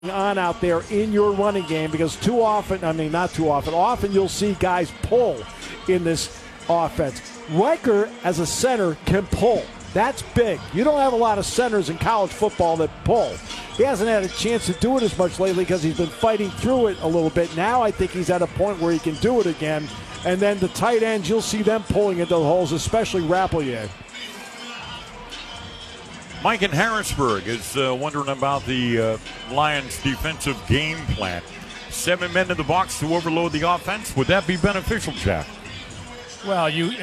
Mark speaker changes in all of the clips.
Speaker 1: on out there in your running game, because often you'll see guys pull in this offense. Riker, as a center, can pull. That's big. You don't have a lot of centers in college football that pull. He hasn't had a chance to do it as much lately because he's been fighting through it a little bit. Now I think he's at a point where he can do it again. And then the tight ends, you'll see them pulling into the holes, especially Rappleyea.
Speaker 2: Mike in Harrisburg is wondering about the Lions' defensive game plan. 7 men in the box to overload the offense. Would that be beneficial, Jack?
Speaker 3: Well, you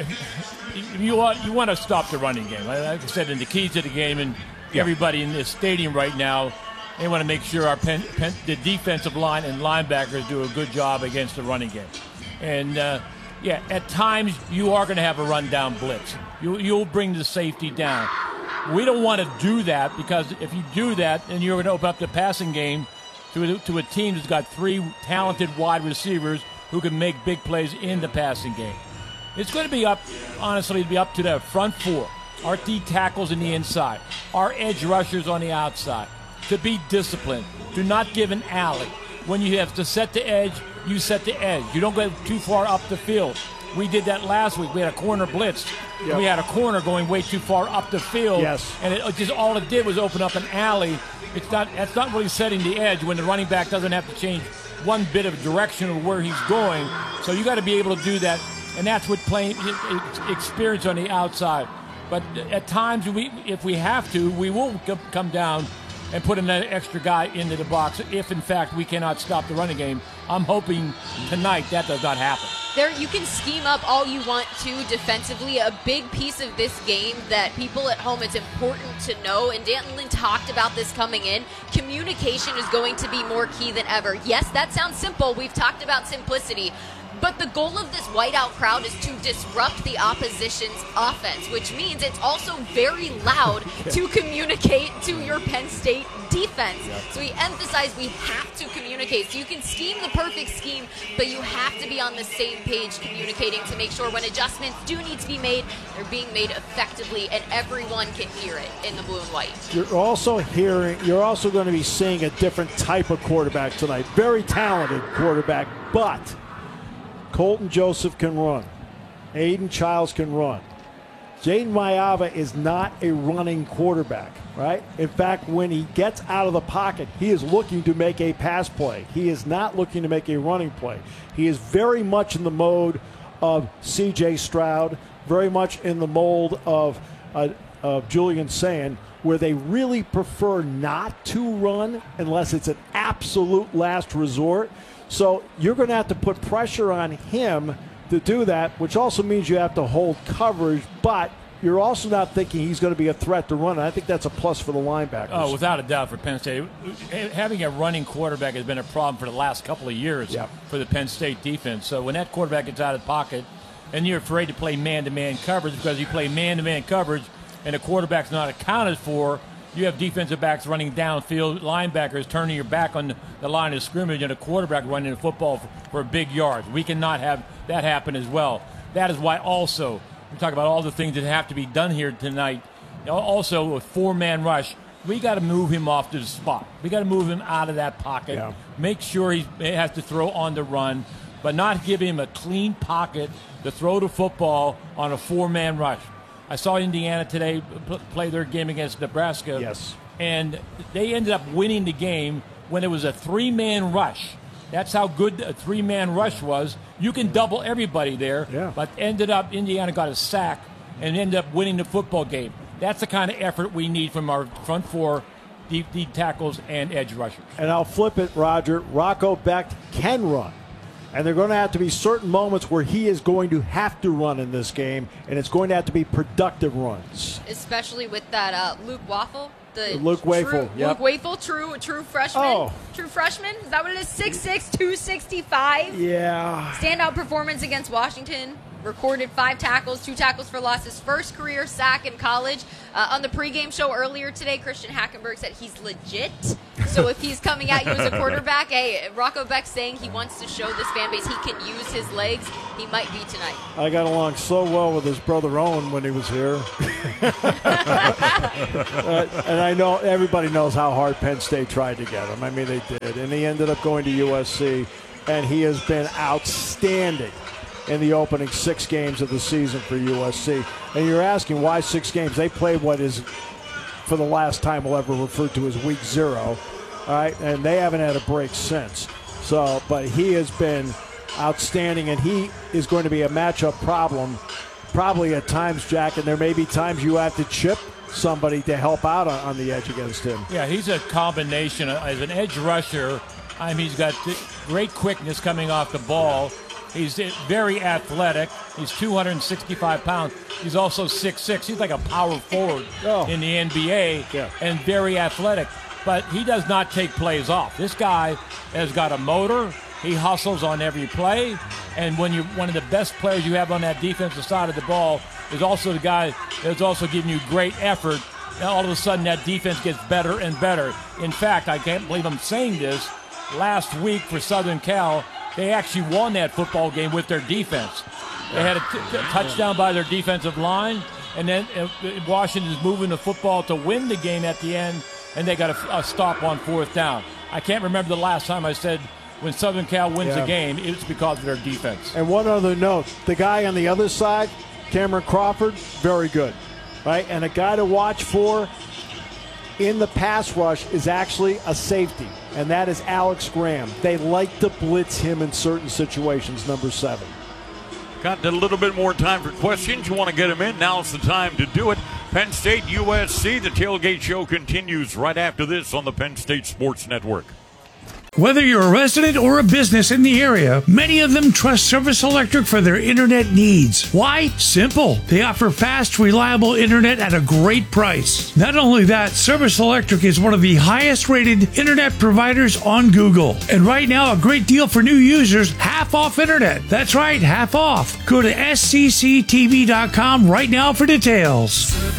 Speaker 3: want to stop the running game. Like I said, in the keys to the game, and everybody in this stadium right now, they want to make sure the defensive line and linebackers do a good job against the running game. And, at times you are going to have a run-down blitz. You'll bring the safety down. We don't want to do that, because if you do that, then you're going to open up the passing game to a team that's got 3 talented wide receivers who can make big plays in the passing game. It's going to be up to the front 4, our D tackles in the inside, our edge rushers on the outside, to be disciplined. Do not give an alley. When you have to set the edge, you set the edge. You don't go too far up the field. We did that last week. We had a corner blitz. Yep. We had a corner going way too far up the field.
Speaker 1: Yes.
Speaker 3: And all it did was open up an alley. That's not really setting the edge when the running back doesn't have to change one bit of direction of where he's going. So you got to be able to do that, and that's what playing experience on the outside. But at times, if we have to, we will come down and put another extra guy into the box if, in fact, we cannot stop the running game. I'm hoping tonight that does not happen.
Speaker 4: You can scheme up all you want to defensively. A big piece of this game that people at home, it's important to know, and D'Anton Lynn talked about this coming in, communication is going to be more key than ever. Yes, that sounds simple. We've talked about simplicity. But the goal of this whiteout crowd is to disrupt the opposition's offense, which means it's also very loud to communicate to your Penn State defense. Yep. So we emphasize we have to communicate. So you can scheme the perfect scheme, but you have to be on the same page communicating to make sure when adjustments do need to be made, they're being made effectively, and everyone can hear it in the blue and white.
Speaker 1: You're also going to be seeing a different type of quarterback tonight. Very talented quarterback, but Colton Joseph can run. Aiden Childs can run. Jayden Maiava is not a running quarterback, right? In fact, when he gets out of the pocket, he is looking to make a pass play. He is not looking to make a running play. He is very much in the mode of C.J. Stroud, very much in the mold of Julian Sayin, where they really prefer not to run unless it's an absolute last resort. So you're going to have to put pressure on him to do that, which also means you have to hold coverage, but you're also not thinking he's going to be a threat to run. I think that's a plus for the linebackers.
Speaker 3: Oh, without a doubt for Penn State. Having a running quarterback has been a problem for the last couple of years for the Penn State defense. So when that quarterback gets out of the pocket and you're afraid to play man-to-man coverage, because you play man-to-man coverage and the quarterback's not accounted for, you have defensive backs running downfield, linebackers turning your back on the line of scrimmage, and a quarterback running the football for big yards. We cannot have that happen as well. That is why also we talk about all the things that have to be done here tonight. Also, a 4-man rush, we got to move him off to the spot. We got to move him out of that pocket. Yeah. Make sure he has to throw on the run, but not give him a clean pocket to throw the football on a 4-man rush. I saw Indiana today play their game against Nebraska.
Speaker 1: Yes.
Speaker 3: And they ended up winning the game when it was a 3-man rush. That's how good a 3-man rush was. You can double everybody there, but Indiana got a sack and ended up winning the football game. That's the kind of effort we need from our front 4 deep tackles and edge rushers.
Speaker 1: And I'll flip it, Roger. Rocco Becht can run. And there are going to have to be certain moments where he is going to have to run in this game, and it's going to have to be productive runs.
Speaker 4: Especially with that Luke Waffle.
Speaker 1: Luke Wafel,
Speaker 4: Luke Wafel, true freshman.
Speaker 1: Oh.
Speaker 4: True freshman? Is that what it is? 6'6", 265?
Speaker 1: Yeah.
Speaker 4: Standout performance against Washington. recorded 5 tackles, 2 tackles for loss, his first career sack in college. On the pregame show earlier today, Christian Hackenberg said he's legit. So if he's coming at you as a quarterback, hey, Rocco Beck's saying he wants to show this fan base he can use his legs. He might be tonight.
Speaker 1: I got along so well with his brother Owen when he was here. And I know everybody knows how hard Penn State tried to get him. I mean, they did. And he ended up going to USC, and he has been outstanding in the opening 6 games of the season for USC. And you're asking why 6 games? They played what is, for the last time we'll ever refer to as week 0, all right? And they haven't had a break since. So, but he has been outstanding, and he is going to be a matchup problem probably at times, Jack, and there may be times you have to chip somebody to help out on the edge against him.
Speaker 3: Yeah, he's a combination. As an edge rusher, he's got great quickness coming off the ball. He's very athletic. He's 265 pounds. He's also 6'6". He's like a power forward in the NBA and very athletic. But he does not take plays off. This guy has got a motor. He hustles on every play. And when you're one of the best players you have on that defensive side of the ball is also the guy that's also giving you great effort. And all of a sudden that defense gets better and better. In fact, I can't believe I'm saying this. Last week for Southern Cal, they actually won that football game with their defense. They had a touchdown by their defensive line, and then Washington's moving the football to win the game at the end, and they got a stop on 4th down. I can't remember the last time I said when Southern Cal wins a game, it's because of their defense.
Speaker 1: And one other note, the guy on the other side, Cameron Crawford, very good, right? And a guy to watch for in the pass rush is actually a safety, and that is Alex Graham. They like to blitz him in certain situations, number 7.
Speaker 2: Got a little bit more time for questions. You want to get them in? Now's the time to do it. Penn State, USC, the Tailgate Show continues right after this on the Penn State Sports Network.
Speaker 5: Whether you're a resident or a business in the area, many of them trust Service Electric for their internet needs. Why? Simple. They offer fast, reliable internet at a great price. Not only that, Service Electric is one of the highest rated internet providers on Google. And right now, a great deal for new users, half off internet. That's right, half off. Go to scctv.com right now for details.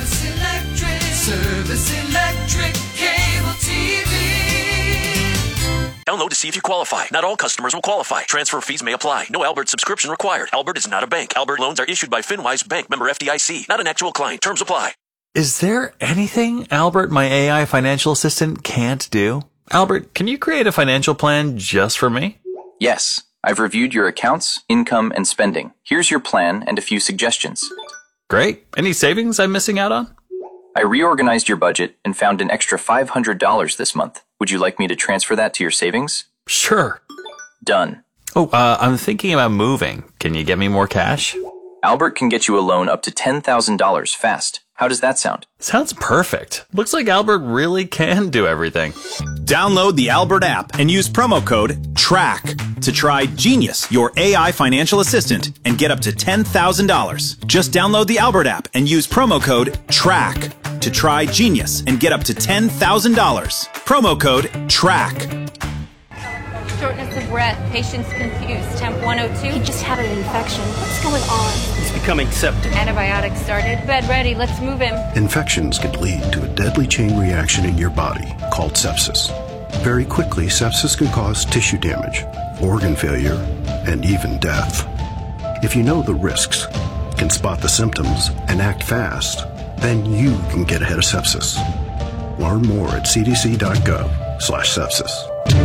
Speaker 6: Service Electric Cable TV.
Speaker 7: Download to see if you qualify. Not all customers will qualify. Transfer fees may apply. No Albert subscription required. Albert is not a bank. Albert loans are issued by FinWise Bank, member FDIC. Not an actual client. Terms apply.
Speaker 8: Is there anything Albert, my AI financial assistant, can't do? Albert, can you create a financial plan just for me?
Speaker 9: Yes. I've reviewed your accounts, income, and spending. Here's your plan and a few suggestions.
Speaker 8: Great. Any savings I'm missing out on?
Speaker 9: I reorganized your budget and found an extra $500 this month. Would you like me to transfer that to your savings?
Speaker 8: Sure.
Speaker 9: Done.
Speaker 8: Oh, I'm thinking about moving. Can you get me more cash?
Speaker 9: Albert can get you a loan up to $10,000 fast. How does that sound?
Speaker 8: Sounds perfect. Looks like Albert really can do everything.
Speaker 10: Download the Albert app and use promo code TRACK to try Genius, your AI financial assistant, and get up to $10,000. Just download the Albert app and use promo code TRACK to try Genius and get up to $10,000. Promo code TRACK.
Speaker 11: Shortness of breath, patient's confused, temp 102.
Speaker 12: He just had an infection. What's going on?
Speaker 13: He's becoming septic.
Speaker 11: Antibiotics started. Bed ready, let's move him.
Speaker 14: Infections can lead to a deadly chain reaction in your body called sepsis. Very quickly, sepsis can cause tissue damage, organ failure, and even death. If you know the risks, can spot the symptoms, and act fast, then you can get ahead of sepsis. Learn more at cdc.gov/sepsis.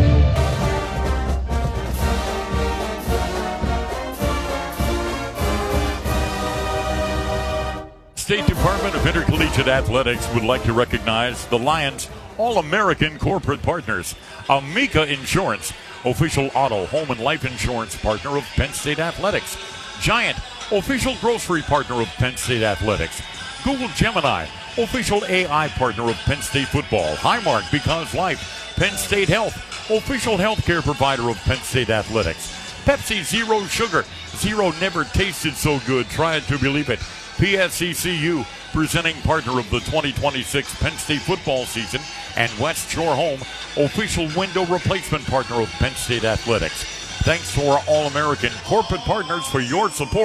Speaker 2: State Department of Intercollegiate Athletics would like to recognize the Lions All-American Corporate Partners. Amica Insurance, official auto, home, and life insurance partner of Penn State Athletics. Giant, official grocery partner of Penn State Athletics. Google Gemini, official AI partner of Penn State Football. Highmark, because life. Penn State Health, official healthcare provider of Penn State Athletics. Pepsi Zero Sugar. Zero never tasted so good. Try it to believe it. PSECU, presenting partner of the 2026 Penn State football season, and West Shore Home, official window replacement partner of Penn State Athletics. Thanks to our All-American corporate partners for your support.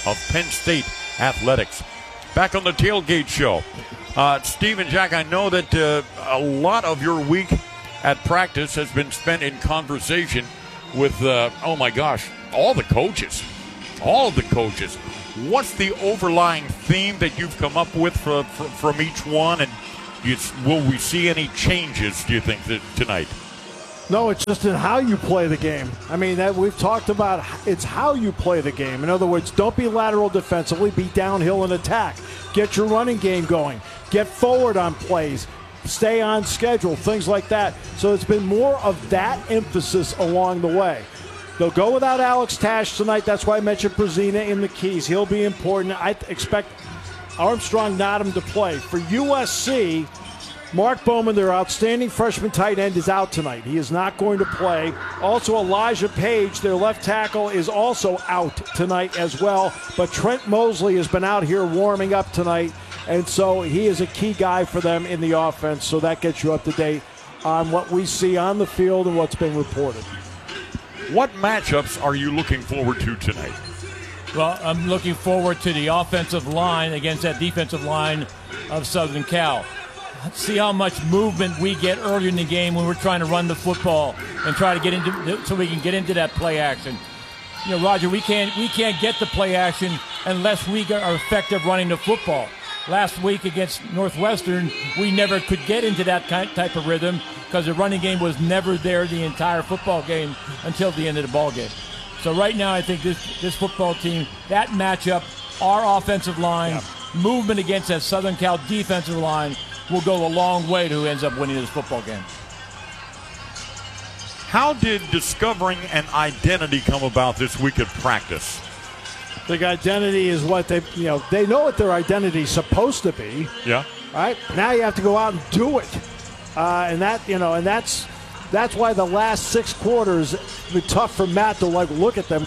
Speaker 2: of Penn State athletics. Back on the Tailgate Show. Steve and Jack, I know that a lot of your week at practice has been spent in conversation with, all the coaches. All of the coaches. What's the overlying theme that you've come up with from each one? And will we see any changes, do you think, tonight?
Speaker 1: No, it's just in how you play the game. I mean, that we've talked about, it's how you play the game. In other words, don't be lateral defensively, be downhill and attack. Get your running game going. Get forward on plays. Stay on schedule, things like that. So it's been more of that emphasis along the way. They'll go without Alex Tash tonight. That's why I mentioned Brzezina in the keys. He'll be important. I expect Armstrong Nottingham to play. For USC, Mark Bowman, their outstanding freshman tight end, is out tonight. He is not going to play. Also, Elijah Page, their left tackle, is also out tonight as well. But Trent Mosley has been out here warming up tonight, and so he is a key guy for them in the offense. So that gets you up to date on what we see on the field and what's been reported.
Speaker 2: What matchups are you looking forward to tonight?
Speaker 3: Well, I'm looking forward to the offensive line against that defensive line of Southern Cal. Let's see how much movement we get early in the game when we're trying to run the football and try to get into, so we can get into that play action. You know, Roger, we can't get the play action unless we are effective running the football. Last week against Northwestern, we never could get into that type of rhythm because the running game was never there the entire football game until the end of the ball game. So right now, I think this football team, that matchup, our offensive line, movement against that Southern Cal defensive line will go a long way to who ends up winning this football game.
Speaker 2: How did discovering an identity come about this week of practice?
Speaker 1: The identity is what they know what their identity is supposed to be.
Speaker 2: Yeah.
Speaker 1: Right? Now you have to go out and do it. And that's why the last 6 quarters it's been tough for Matt to look at them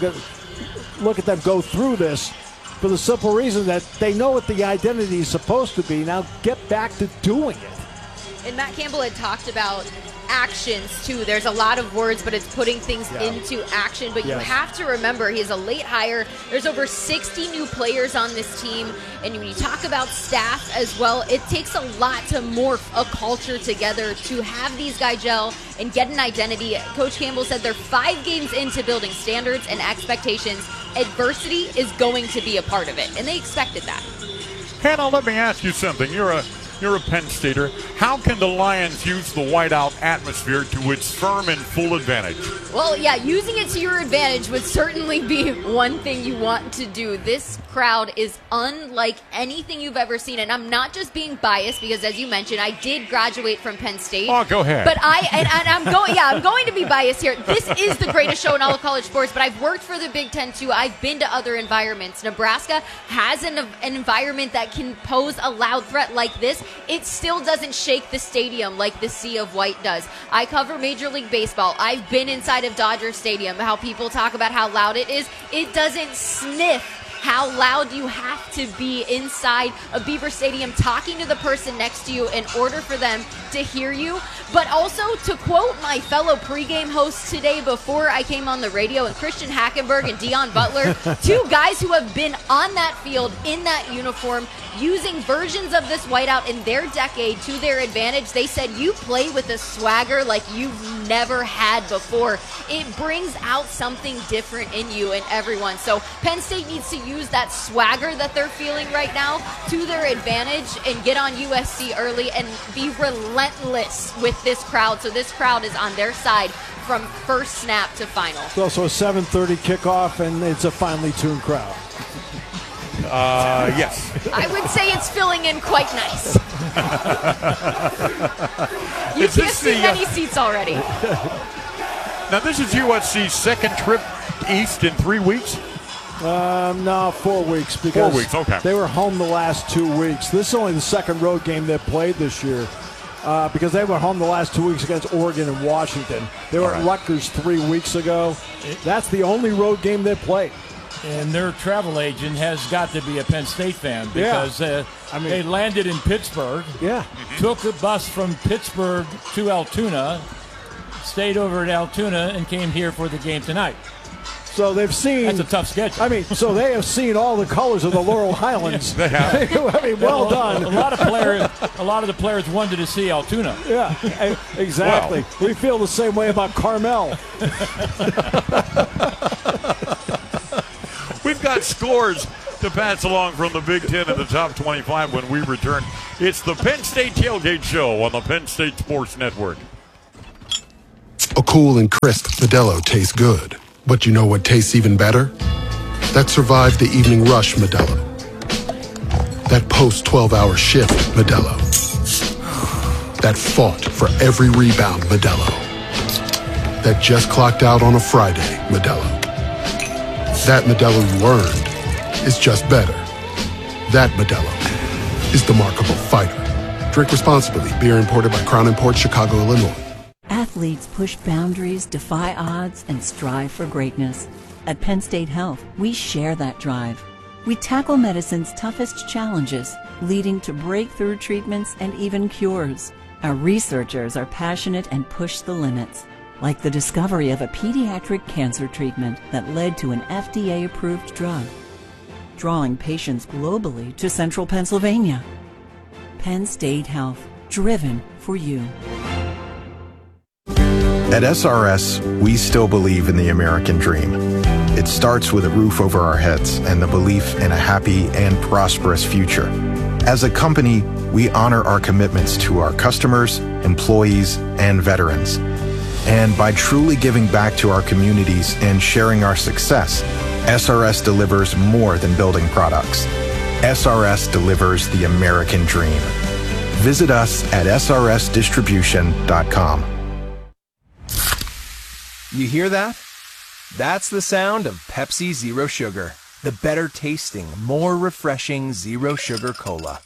Speaker 1: go through this, for the simple reason that they know what the identity is supposed to be. Now get back to doing it.
Speaker 4: And Matt Campbell had talked about actions too. There's a lot of words, but it's putting things into action. But you have to remember, he's a late hire. There's over 60 new players on this team. And when you talk about staff as well, it takes a lot to morph a culture together to have these guys gel and get an identity. Coach Campbell said they're 5 games into building standards and expectations. Adversity is going to be a part of it, and they expected that.
Speaker 2: Hannah, let me ask you something. You're a Penn Stater. How can the Lions use the whiteout atmosphere to its firm and full advantage?
Speaker 4: Well, using it to your advantage would certainly be one thing you want to do. This crowd is unlike anything you've ever seen, and I'm not just being biased because, as you mentioned, I did graduate from Penn State.
Speaker 2: Oh, go ahead.
Speaker 4: But I'm going to be biased here. This is the greatest show in all of college sports, but I've worked for the Big Ten too. I've been to other environments. Nebraska has an environment that can pose a loud threat like this. It still doesn't shake the stadium like the Sea of White does. I cover Major League Baseball. I've been inside of Dodger Stadium. How people talk about how loud it is. It doesn't sniff how loud you have to be inside a Beaver Stadium talking to the person next to you in order for them to hear you. But also, to quote my fellow pregame hosts today before I came on the radio, and Christian Hackenberg and Dion Butler, 2 guys who have been on that field in that uniform using versions of this whiteout in their decade to their advantage. They said you play with a swagger like you've never had before. It brings out something different in you and everyone. So Penn State needs to use that swagger that they're feeling right now to their advantage and get on USC early and be relentless with this crowd. So this crowd is on their side from first snap to final.
Speaker 1: It's also a 7:30 kickoff, and it's a finely tuned crowd.
Speaker 2: Yes.
Speaker 4: I would say it's filling in quite nice. You can't see many seats already.
Speaker 2: Now, this is USC's second trip east in 3 weeks?
Speaker 1: No, 4 weeks. Because
Speaker 2: 4 weeks, okay.
Speaker 1: They were home the last 2 weeks. This is only the second road game they've played this year because they were home the last 2 weeks against Oregon and Washington. They were at Rutgers 3 weeks ago. That's the only road game they've played.
Speaker 3: And their travel agent has got to be a Penn State fan because they landed in Pittsburgh, took a bus from Pittsburgh to Altoona, stayed over at Altoona, and came here for the game tonight.
Speaker 1: So they've seen.
Speaker 3: That's a tough schedule.
Speaker 1: I mean, so they have seen all the colors of the Laurel Highlands.
Speaker 2: They have.
Speaker 1: I mean, well done.
Speaker 3: A lot of the players wanted to see Altoona.
Speaker 1: Yeah, exactly.
Speaker 2: Wow.
Speaker 1: We feel the same way about Carmel.
Speaker 2: We've got scores to pass along from the Big Ten and the top 25 when we return. It's the Penn State Tailgate Show on the Penn State Sports Network.
Speaker 14: A cool and crisp Modelo tastes good. But you know what tastes even better? That survived the evening rush Modelo. That post-12-hour shift Modelo. That fought for every rebound Modelo. That just clocked out on a Friday Modelo. That Modelo you earned is just better. That Modelo is the markable fighter. Drink responsibly. Beer imported by Crown Imports, Chicago, Illinois.
Speaker 13: Athletes push boundaries, defy odds, and strive for greatness. At Penn State Health, we share that drive. We tackle medicine's toughest challenges, leading to breakthrough treatments and even cures. Our researchers are passionate and push the limits, like the discovery of a pediatric cancer treatment that led to an FDA-approved drug, drawing patients globally to central Pennsylvania. Penn State Health, driven for you.
Speaker 15: At SRS, we still believe in the American dream. It starts with a roof over our heads and the belief in a happy and prosperous future. As a company, we honor our commitments to our customers, employees, and veterans. And by truly giving back to our communities and sharing our success, SRS delivers more than building products. SRS delivers the American dream. Visit us at srsdistribution.com.
Speaker 16: You hear that? That's the sound of Pepsi Zero Sugar, the better tasting, more refreshing Zero Sugar Cola.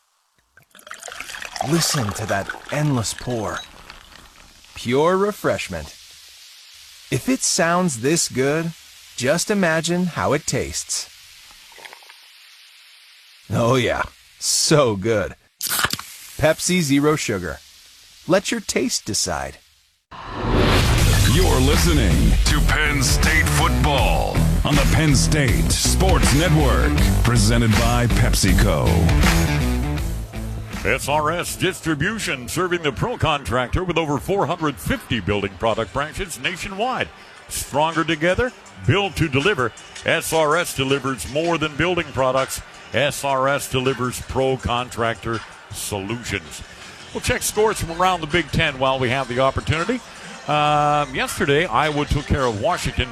Speaker 16: Listen to that endless pour. Pure refreshment. If it sounds this good, just imagine how it tastes. Oh yeah, so good. Pepsi Zero Sugar. Let your taste decide.
Speaker 17: You're listening to Penn State football on the Penn State Sports Network, presented by PepsiCo.
Speaker 2: SRS Distribution, serving the pro contractor with over 450 building product branches nationwide. Stronger together, built to deliver. SRS delivers more than building products. SRS delivers pro contractor solutions. We'll check scores from around the Big Ten while we have the opportunity. Yesterday, Iowa took care of Washington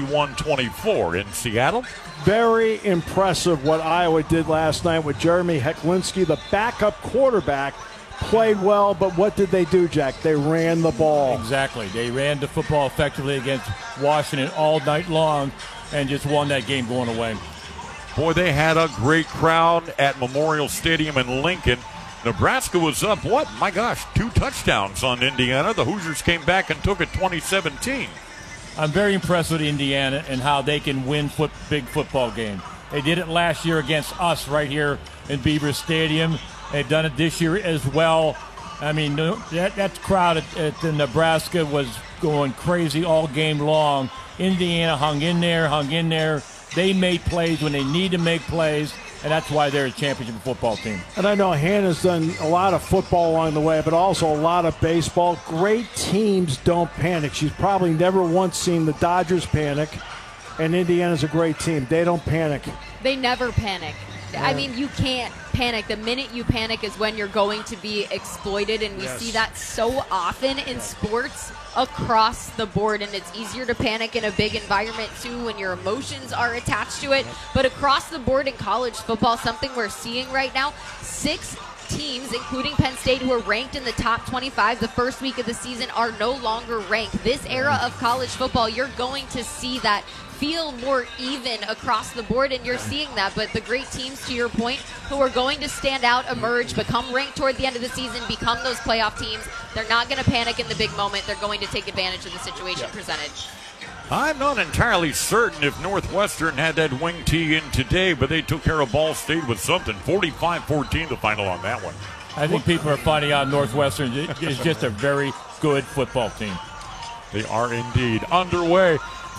Speaker 2: 41-24 in Seattle.
Speaker 1: Very impressive what Iowa did last night with Jeremy Hecklinski, the backup quarterback. Played well, but what did they do, Jack? They ran the ball.
Speaker 3: Exactly. They ran the football effectively against Washington all night long and just won that game going away.
Speaker 2: Boy, they had a great crowd at Memorial Stadium in Lincoln. Nebraska was up, what? My gosh, 2 touchdowns on Indiana. The Hoosiers came back and took it 2017.
Speaker 3: I'm very impressed with Indiana and how they can win big football games. They did it last year against us right here in Beaver Stadium. They've done it this year as well. I mean, that crowd at the Nebraska was going crazy all game long. Indiana hung in there. They made plays when they need to make plays, and that's why they're a championship football team.
Speaker 1: And I know Hannah's done a lot of football along the way, but also a lot of baseball. Great teams don't panic. She's probably never once seen the Dodgers panic, and Indiana's a great team. They don't panic.
Speaker 4: They never panic.
Speaker 1: Yeah.
Speaker 4: I mean, you can't panic. The minute you panic is when you're going to be exploited, and we see that so often in sports across the board, and it's easier to panic in a big environment too when your emotions are attached to it. But across the board in college football, something we're seeing right now, 6 teams, including Penn State, who are ranked in the top 25 the first week of the season, are no longer ranked. This era of college football, you're going to see that feel more even across the board, and you're seeing that. But the great teams, to your point, who are going to stand out, emerge, become ranked toward the end of the season, become those playoff teams, they're not going to panic in the big moment. They're going to take advantage of the situation presented.
Speaker 2: I'm not entirely certain if Northwestern had that wing tee in today, but they took care of Ball State with something. 45-14 the final on that one.
Speaker 3: I think people are finding out Northwestern is just a very good football team.
Speaker 2: They are indeed underway.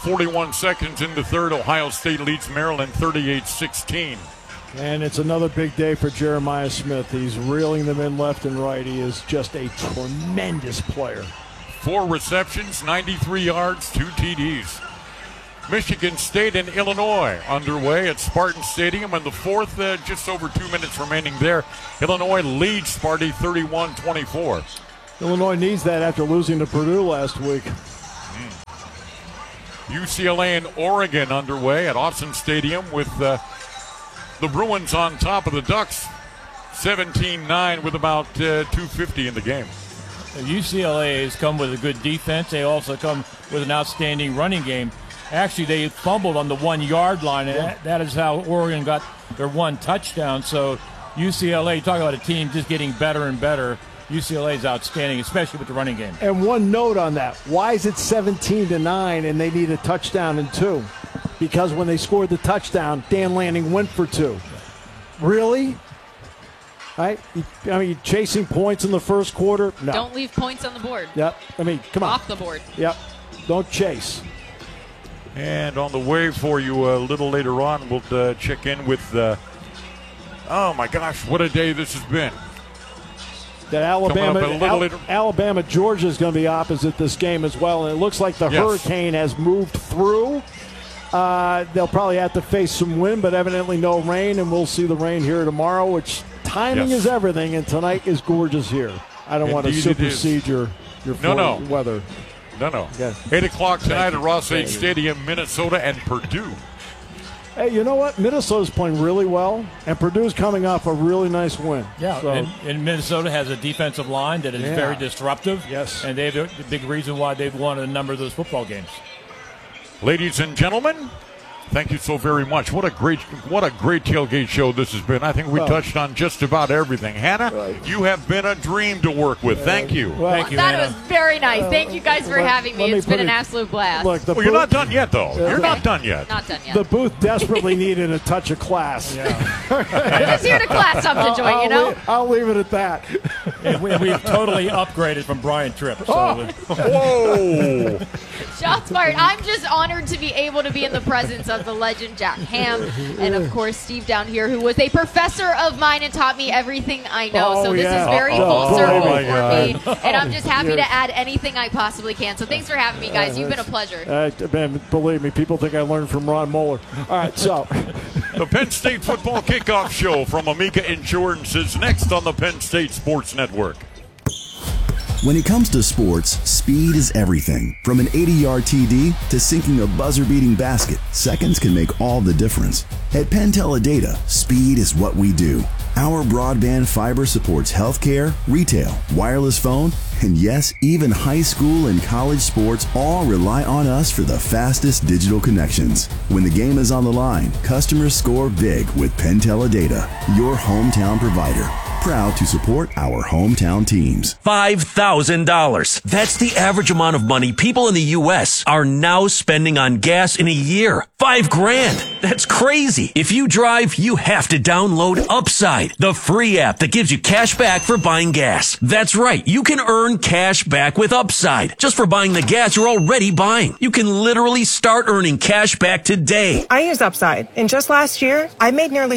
Speaker 2: 41 seconds in the third. Ohio State leads Maryland 38-16.
Speaker 1: And it's another big day for Jeremiah Smith. He's reeling them in left and right. He is just a tremendous player.
Speaker 2: 4 receptions, 93 yards, 2 TDs. Michigan State and Illinois underway at Spartan Stadium. In the fourth, just over 2 minutes remaining there. Illinois leads Sparty 31-24.
Speaker 1: Illinois needs that after losing to Purdue last week.
Speaker 2: UCLA and Oregon underway at Autzen Stadium with the Bruins on top of the Ducks. 17-9 with about 2:50 in the game.
Speaker 3: UCLA has come with a good defense. They also come with an outstanding running game. Actually, they fumbled on the 1 yard line, and that is how Oregon got their 1 touchdown. So UCLA, talk about a team just getting better and better. UCLA is outstanding, especially with the running game.
Speaker 1: And one note on that. Why is it 17-9 and they need a touchdown and 2? Because when they scored the touchdown, Dan Lanning went for 2. Really? Right? You're chasing points in the first quarter? No.
Speaker 4: Don't leave points on the board.
Speaker 1: Yep. Come on.
Speaker 4: Off the board.
Speaker 1: Yep. Don't chase.
Speaker 2: And on the way for you a little later on, we'll check in with oh my gosh, what a day this has been.
Speaker 1: That Alabama, Georgia is going to be opposite this game as well, and it looks like the hurricane has moved through. They'll probably have to face some wind, but evidently no rain, and we'll see the rain here tomorrow, which timing is everything, and tonight is gorgeous here. I don't want to supersede your weather.
Speaker 2: No.
Speaker 1: Okay.
Speaker 2: 8 o'clock tonight at Ross-Age Stadium, Minnesota and Purdue.
Speaker 1: Hey, you know what? Minnesota's playing really well, and Purdue's coming off a really nice win.
Speaker 3: Yeah,
Speaker 1: so.
Speaker 3: and Minnesota has a defensive line that is very disruptive.
Speaker 1: Yes.
Speaker 3: And they're the big reason why they've won a number of those football games.
Speaker 2: Ladies and gentlemen, thank you so very much. What a great tailgate show this has been. I think we touched on just about everything. Hannah, you have been a dream to work with. Thank you.
Speaker 3: Thank you,
Speaker 4: That
Speaker 3: Hannah.
Speaker 4: was very nice. Thank you guys for having me. It's been an absolute blast.
Speaker 1: Look,
Speaker 2: you're not done yet, though. You're not done yet.
Speaker 4: Not done yet.
Speaker 1: The booth desperately needed a touch of class.
Speaker 4: We're just here to class up to join, you know?
Speaker 1: I'll leave it at that.
Speaker 3: And we've totally upgraded from Brian Tripp. So.
Speaker 2: Whoa!
Speaker 4: Shots fired. I'm just honored to be able to be in the presence of the legend Jack Ham, and of course Steve down here, who was a professor of mine and taught me everything I know. So this is very full circle for me, and I'm just happy to add anything I possibly can. So thanks for having me, guys. You've been a pleasure.
Speaker 1: Man, believe me, people think I learned from Ron Moeller. All right, so
Speaker 2: the Penn State football kickoff show from Amica Insurance is next on the Penn State Sports Network.
Speaker 18: When it comes to sports, speed is everything. From an 80-yard TD to sinking a buzzer-beating basket, seconds can make all the difference. At Penn Teledata, speed is what we do. Our broadband fiber supports healthcare, retail, wireless phone, and yes, even high school and college sports all rely on us for the fastest digital connections. When the game is on the line, customers score big with Penn Teledata, your hometown provider. Proud to support our hometown teams.
Speaker 7: $5,000. That's the average amount of money people in the U.S. are now spending on gas in a year. $5,000. That's crazy. If you drive, you have to download Upside, the free app that gives you cash back for buying gas. That's right. You can earn cash back with Upside just for buying the gas you're already buying. You can literally start earning cash back today.
Speaker 19: I use Upside, and just last year, I made nearly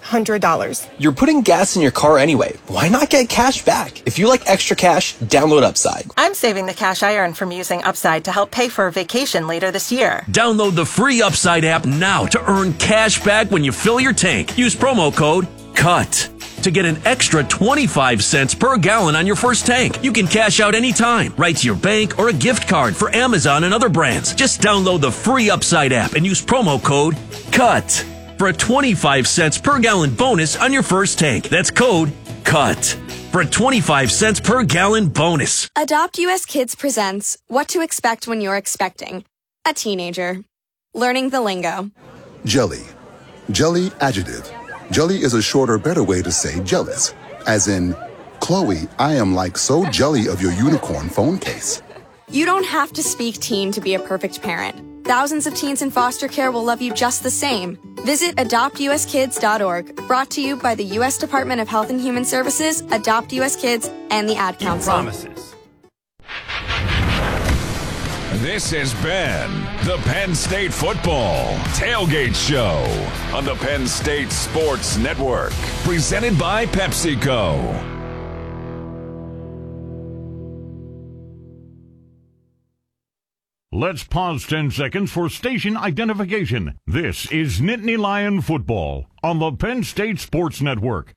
Speaker 19: $300.
Speaker 20: You're putting gas in your car anyway. Why not get cash back? If you like extra cash, download Upside.
Speaker 19: I'm saving the cash I earn from using Upside to help pay for a vacation later this year.
Speaker 7: Download the free Upside app now to earn cash back when you fill your tank. Use promo code CUT to get an extra 25 cents per gallon on your first tank. You can cash out anytime, right to your bank or a gift card for Amazon and other brands. Just download the free Upside app and use promo code CUT for a 25 cents per gallon bonus on your first tank. That's code CUT for a 25 cents per gallon bonus.
Speaker 21: Adopt US Kids presents What to Expect When You're Expecting a Teenager. Learning the lingo.
Speaker 22: Jelly. Jelly adjective. Jelly is a shorter, better way to say jealous. As in, Chloe, I am like so jelly of your unicorn phone case.
Speaker 21: You don't have to speak teen to be a perfect parent. Thousands of teens in foster care will love you just the same. Visit adoptuskids.org. Brought to you by the U.S. Department of Health and Human Services, Adopt U.S. Kids, and the Ad Council.
Speaker 23: Promises.
Speaker 17: This has been the Penn State Football Tailgate Show on the Penn State Sports Network, presented by PepsiCo.
Speaker 5: Let's pause 10 seconds for station identification. This is Nittany Lion Football on the Penn State Sports Network.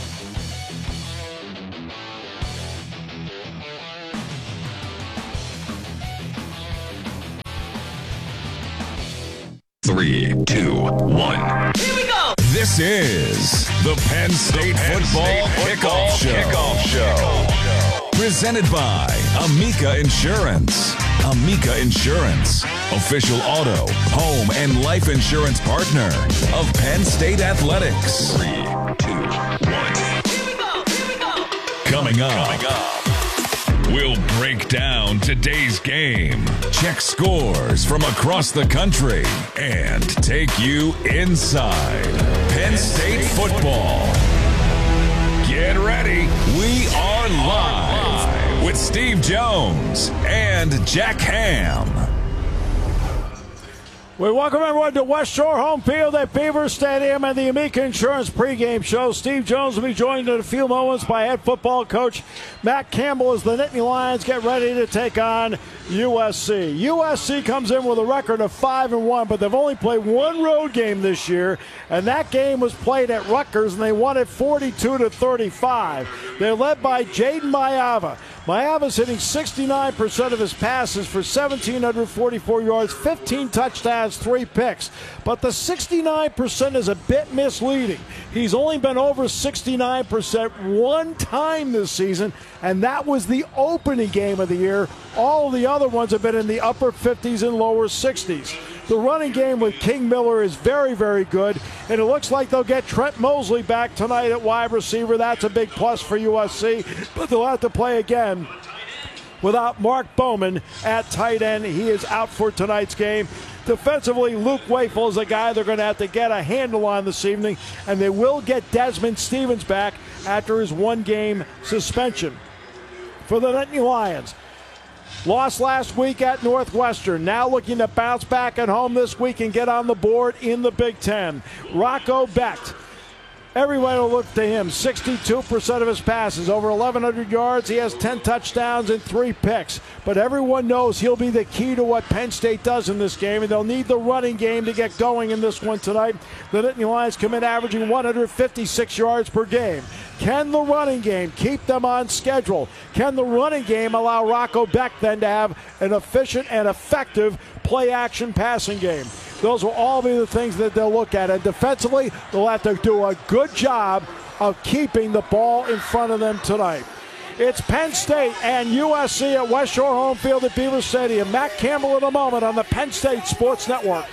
Speaker 17: Three, two, one.
Speaker 6: Here we go!
Speaker 17: This is the Penn State Football Kickoff Show. Presented by Amica Insurance. Amica Insurance, official auto, home, and life insurance partner of Penn State Athletics. 3, 2, 1.
Speaker 6: Here we go!
Speaker 17: Coming up, we'll break down today's game, check scores from across the country, and take you inside Penn State football. Get ready. We are live with Steve Jones and Jack Ham.
Speaker 1: We welcome everyone to West Shore Home Field at Beaver Stadium and the Amica Insurance pregame show. Steve Jones will be joined in a few moments by head football coach Matt Campbell as the Nittany Lions get ready to take on USC. USC comes in with a record of 5-1, but they've only played one road game this year, and that game was played at Rutgers, and they won it 42-35. They're led by Jaden Maiava. Maiava's hitting 69% of his passes for 1,744 yards, 15 touchdowns, 3 picks. But the 69% is a bit misleading. He's only been over 69% one time this season, and that was the opening game of the year. All of the other ones have been in the upper 50s and lower 60s. The running game with King Miller is very, very good, and it looks like they'll get Trent Mosley back tonight at wide receiver. That's a big plus for USC, but they'll have to play again without Mark Bowman at tight end. He is out for tonight's game. Defensively, Luke Wafel is a guy they're going to have to get a handle on this evening, and they will get Desmond Stevens back after his one-game suspension. For the Nittany Lions, lost last week at Northwestern. Now looking to bounce back at home this week and get on the board in the Big Ten. Rocco Becht. Everyone will look to him. 62% of his passes, over 1,100 yards. He has 10 touchdowns and 3 picks. But everyone knows he'll be the key to what Penn State does in this game, and they'll need the running game to get going in this one tonight. The Nittany Lions come in averaging 156 yards per game. Can the running game keep them on schedule? Can the running game allow Rocco Becht then to have an efficient and effective play-action passing game? Those will all be the things that they'll look at. And defensively, they'll have to do a good job of keeping the ball in front of them tonight. It's Penn State and USC at West Shore Home Field at Beaver Stadium. Matt Campbell in a moment on the Penn State Sports Network.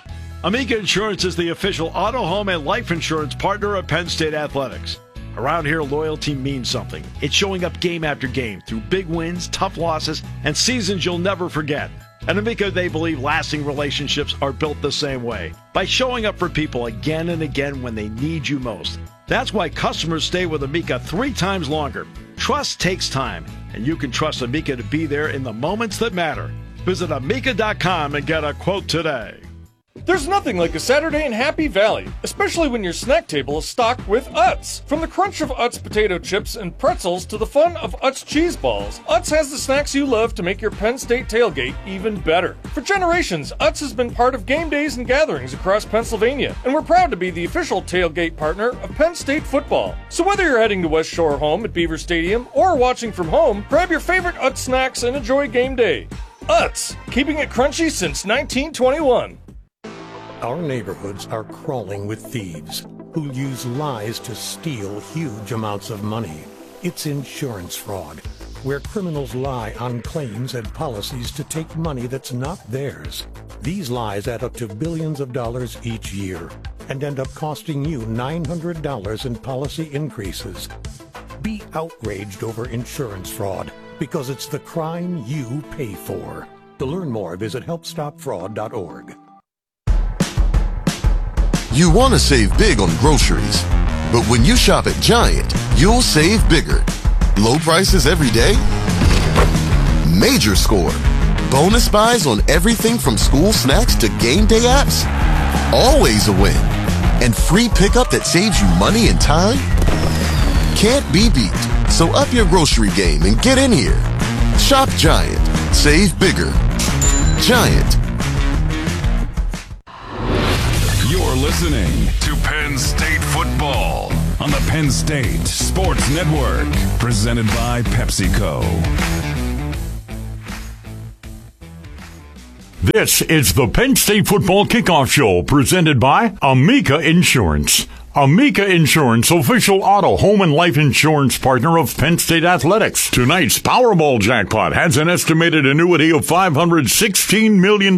Speaker 1: Amica Insurance is the official auto, home, and life insurance partner of Penn State Athletics. Around here, loyalty means something. It's showing up game after game through big wins, tough losses, and seasons you'll never forget. At Amica, they believe lasting relationships are built the same way, by showing up for people again and again when they need you most. That's why customers stay with Amica 3 times longer. Trust takes time, and you can trust Amica to be there in the moments that matter. Visit Amica.com and get a quote today.
Speaker 23: There's nothing like a Saturday in Happy Valley, especially when your snack table is stocked with Utz. From the crunch of Utz potato chips and pretzels to the fun of Utz cheese balls, Utz has the snacks you love to make your Penn State tailgate even better. For generations, Utz has been part of game days and gatherings across Pennsylvania, and we're proud to be the official tailgate partner of Penn State football. So whether you're heading to West Shore Home at Beaver Stadium or watching from home, grab your favorite Utz snacks and enjoy game day. Utz, keeping it crunchy since 1921.
Speaker 24: Our neighborhoods are crawling with thieves who use lies to steal huge amounts of money. It's insurance fraud, where criminals lie on claims and policies to take money that's not theirs. These lies add up to billions of dollars each year and end up costing you $900 in policy increases. Be outraged over insurance fraud because it's the crime you pay for. To learn more, visit helpstopfraud.org.
Speaker 25: You want to save big on groceries, but when you shop at Giant, you'll save bigger. Low prices every day? Major score. Bonus buys on everything from school snacks to game day apps? Always a win. And free pickup that saves you money and time? Can't be beat. So up your grocery game and get in here. Shop Giant. Save bigger. Giant.
Speaker 17: You're listening to Penn State football on the Penn State Sports Network, presented by PepsiCo.
Speaker 5: This is the Penn State Football Kickoff Show, presented by Amica Insurance. Amica Insurance, official auto, home, and life insurance partner of Penn State Athletics. Tonight's Powerball jackpot has an estimated annuity of $516 million.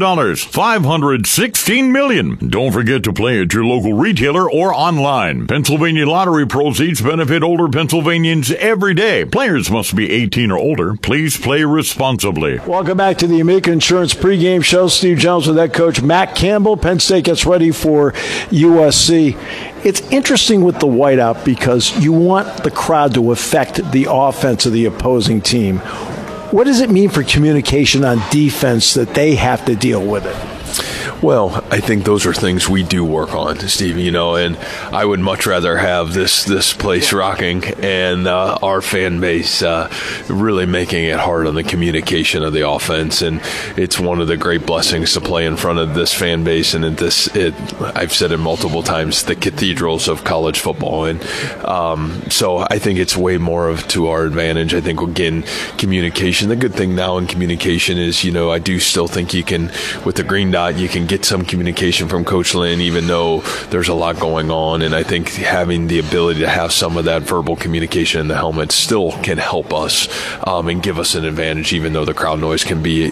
Speaker 5: $516 million. Don't forget to play at your local retailer or online. Pennsylvania lottery proceeds benefit older Pennsylvanians every day. Players must be 18 or older. Please play responsibly.
Speaker 1: Welcome back to the Amica Insurance pregame show. Steve Jones with head coach Matt Campbell. Penn State gets ready for USC. It's interesting with the whiteout because you want the crowd to affect the offense of the opposing team. What does it mean for communication on defense that they have to deal with it?
Speaker 8: Well, I think those are things we do work on, Steve, and I would much rather have this place rocking and our fan base really making it hard on the communication of the offense. And it's one of the great blessings to play in front of this fan base. And I've said it multiple times, the cathedrals of college football. And so I think it's way more to our advantage. I think, again, communication. The good thing now in communication is, I do still think you can, with the green dot, you can get some communication from Coach Lynn, even though there's a lot going on. And I think having the ability to have some of that verbal communication in the helmet still can help us and give us an advantage, even though the crowd noise can be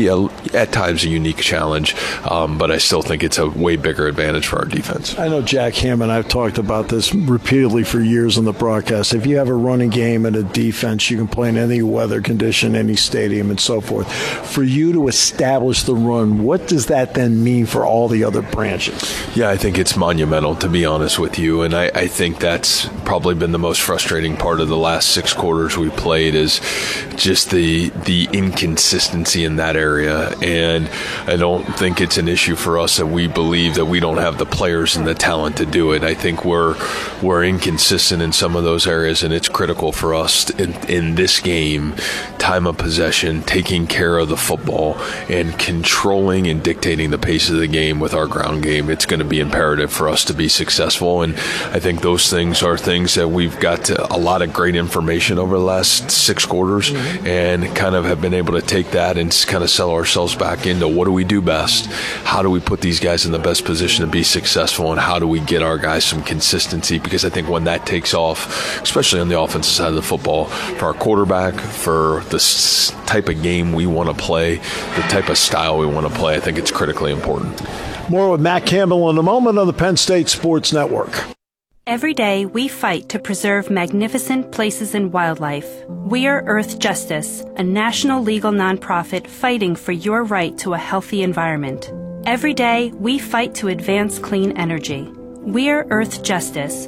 Speaker 8: at times a unique challenge. But I still think it's a way bigger advantage for our defense.
Speaker 1: I know Jack Hamm and I've talked about this repeatedly for years on the broadcast. If you have a running game and a defense, you can play in any weather condition, any stadium, and so forth. For you to establish the run, what does that then mean for all the other branches?
Speaker 8: Yeah, I think it's monumental, to be honest with you. And I think that's probably been the most frustrating part of the last 6 quarters we played, is just the inconsistency in that area. And I don't think it's an issue for us that we believe that we don't have the players and the talent to do it. I think we're inconsistent in some of those areas, and it's critical for us in this game, time of possession, taking care of the football, and controlling and dictating the pace of the game with our ground game. It's going to be imperative for us to be successful. And I think those things are things that we've got a lot of great information over the last 6 quarters, and kind of have been able to take that and kind of sell ourselves back into what do we do best? How do we put these guys in the best position to be successful? And how do we get our guys some consistency? Because I think when that takes off, especially on the offensive side of the football, for our quarterback, for the type of game we want to play, the type of style we want to play, I think it's critically important.
Speaker 1: More with Matt Campbell in a moment on the Penn State Sports Network.
Speaker 9: Every day, we fight to preserve magnificent places and wildlife. We are Earth Justice, a national legal nonprofit fighting for your right to a healthy environment. Every day, we fight to advance clean energy. We are Earth Justice,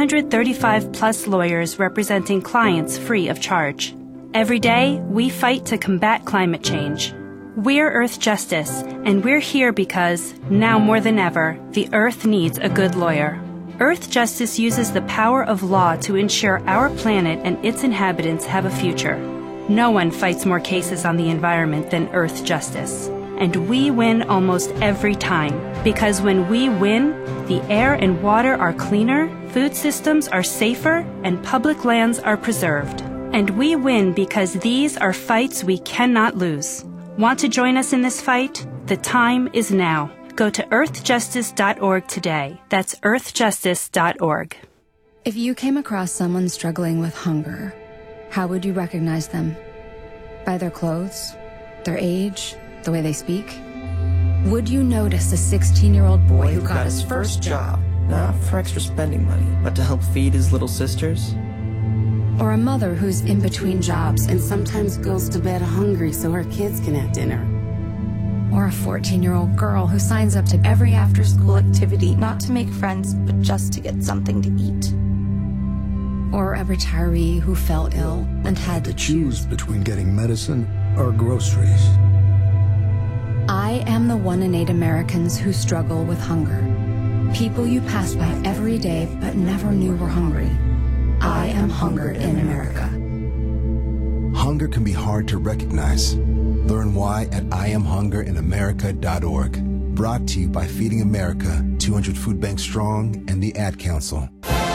Speaker 9: 135-plus lawyers representing clients free of charge. Every day, we fight to combat climate change. We're Earth Justice, and we're here because, now more than ever, the Earth needs a good lawyer. Earth Justice uses the power of law to ensure our planet and its inhabitants have a future. No one fights more cases on the environment than Earth Justice. And we win almost every time. Because when we win, the air and water are cleaner, food systems are safer, and public lands are preserved. And we win because these are fights we cannot lose. Want to join us in this fight? The time is now. Go to earthjustice.org today. That's earthjustice.org.
Speaker 10: If you came across someone struggling with hunger, how would you recognize them? By their clothes? Their age? The way they speak? Would you notice a 16-year-old boy who got his first job,
Speaker 11: not for extra spending money, but to help feed his little sisters?
Speaker 10: Or a mother who's in between jobs and sometimes goes to bed hungry so her kids can have dinner? Or a 14-year-old girl who signs up to every after-school activity, not to make friends, but just to get something to eat? Or a retiree who fell ill and had to choose
Speaker 12: between getting medicine or groceries.
Speaker 10: I am the 1 in 8 Americans who struggle with hunger. People you pass by every day but never knew were hungry. I am hunger in America.
Speaker 12: Hunger can be hard to recognize. Learn why at IamHungerInAmerica.org. Brought to you by Feeding America, 200 Food Banks Strong, and the Ad Council.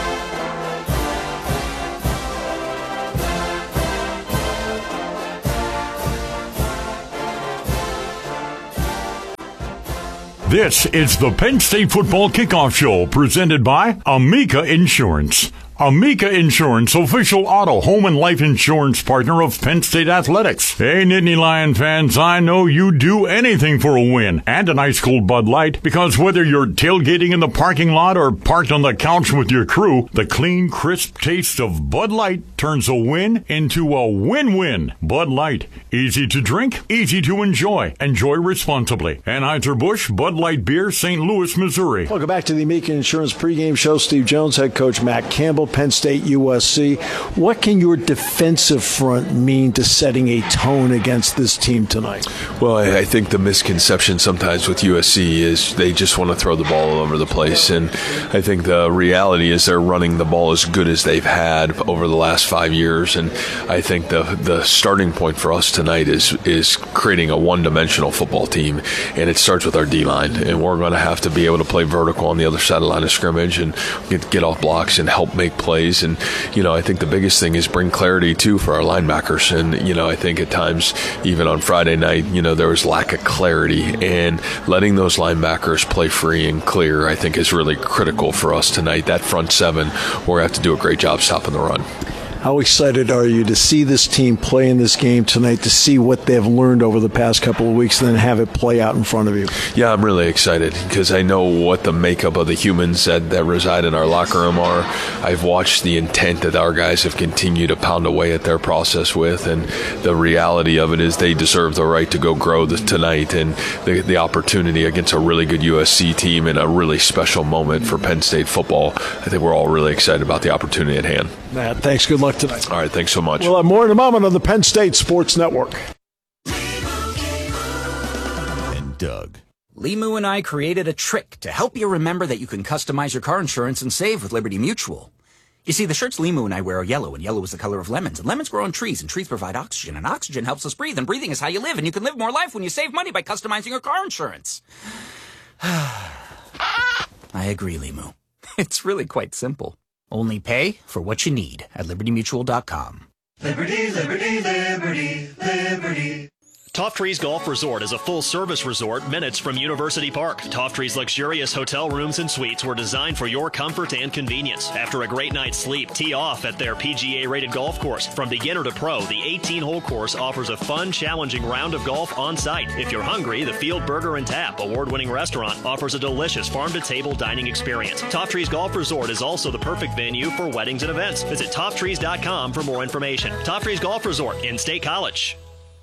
Speaker 5: This is the Penn State Football Kickoff Show presented by Amica Insurance. Amica Insurance, official auto, home, and life insurance partner of Penn State Athletics. Hey, Nittany Lion fans, I know you'd do anything for a win and an ice cold Bud Light, because whether you're tailgating in the parking lot or parked on the couch with your crew, the clean, crisp taste of Bud Light turns a win into a win-win. Bud Light, easy to drink, easy to enjoy. Enjoy responsibly. Anheuser-Busch Bud Light Beer, St. Louis, Missouri.
Speaker 1: Welcome back to the Amica Insurance pregame show. Steve Jones, head coach Matt Campbell, Penn State, USC. What can your defensive front mean to setting a tone against this team tonight?
Speaker 8: Well, I think the misconception sometimes with USC is they just want to throw the ball all over the place. And I think the reality is they're running the ball as good as they've had over the last 5 years. And I think the starting point for us tonight is creating a one-dimensional football team. And it starts with our D-line. And we're going to have to be able to play vertical on the other side of the line of scrimmage and get off blocks and help make plays. And, I think the biggest thing is bring clarity, too, for our linebackers. And, I think at times, even on Friday night, there was lack of clarity. And letting those linebackers play free and clear, I think, is really critical for us tonight. That front seven, we're going to have to do a great job stopping the run.
Speaker 1: How excited are you to see this team play in this game tonight, to see what they've learned over the past couple of weeks, and then have it play out in front of you?
Speaker 8: Yeah, I'm really excited because I know what the makeup of the humans that reside in our locker room are. I've watched the intent that our guys have continued to pound away at their process with, and the reality of it is they deserve the right to go grow tonight, and the opportunity against a really good USC team and a really special moment for Penn State football. I think we're all really excited about the opportunity at hand.
Speaker 1: Matt, thanks. Good luck tonight.
Speaker 8: All right, thanks so much.
Speaker 1: We'll have more in a moment on the Penn State Sports Network.
Speaker 13: And Doug. Limu and I created a trick to help you remember that you can customize your car insurance and save with Liberty Mutual. You see, the shirts Limu and I wear are yellow, and yellow is the color of lemons, and lemons grow on trees, and trees provide oxygen, and oxygen helps us breathe, and breathing is how you live, and you can live more life when you save money by customizing your car insurance. I agree, Limu. It's really quite simple. Only pay for what you need at libertymutual.com.
Speaker 14: Liberty, liberty, liberty, liberty.
Speaker 15: Toft Trees Golf Resort is a full-service resort minutes from University Park. Toft Trees' luxurious hotel rooms and suites were designed for your comfort and convenience. After a great night's sleep, tee off at their PGA-rated golf course. From beginner to pro, the 18-hole course offers a fun, challenging round of golf on site. If you're hungry, the Field Burger and Tap award-winning restaurant offers a delicious farm-to-table dining experience. Toft Trees Golf Resort is also the perfect venue for weddings and events. Visit ToftTrees.com for more information. Toft Trees Golf Resort in State College.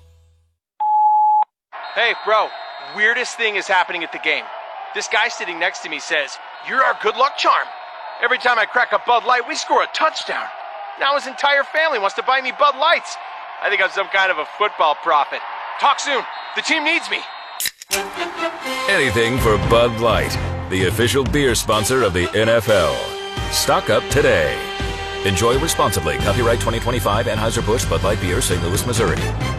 Speaker 16: Hey, bro, weirdest thing is happening at the game. This guy sitting next to me says, "You're our good luck charm." Every time I crack a Bud Light, we score a touchdown. Now his entire family wants to buy me Bud Lights. I think I'm some kind of a football prophet. Talk soon. The team needs me.
Speaker 17: Anything for Bud Light, the official beer sponsor of the NFL. Stock up today. Enjoy responsibly. Copyright 2025 Anheuser-Busch Bud Light Beer, St. Louis, Missouri.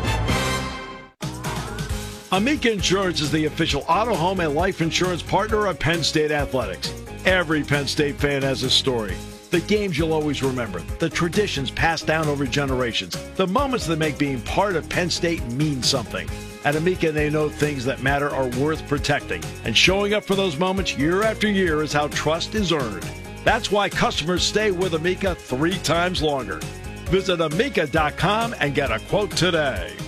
Speaker 1: Amica Insurance is the official auto, home, and life insurance partner of Penn State Athletics. Every Penn State fan has a story. The games you'll always remember, the traditions passed down over generations, the moments that make being part of Penn State mean something. At Amica, they know things that matter are worth protecting, and showing up for those moments year after year is how trust is earned. That's why customers stay with Amica 3 times longer. Visit amica.com and get a quote today.